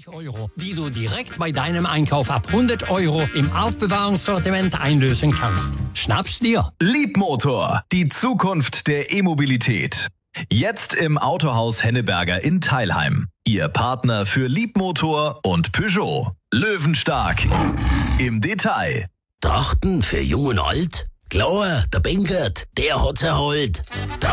€, die du direkt bei deinem Einkauf ab 100 € im Aufbewahrungssortiment einlösen kannst. Schnapp's dir. Leapmotor, die Zukunft der E-Mobilität. Jetzt im Autohaus Henneberger in Teilheim. Ihr Partner für Leapmotor und Peugeot. Löwenstark im Detail. Trachten für Jung und Alt? Klar, der Benkert, der hat's erholt.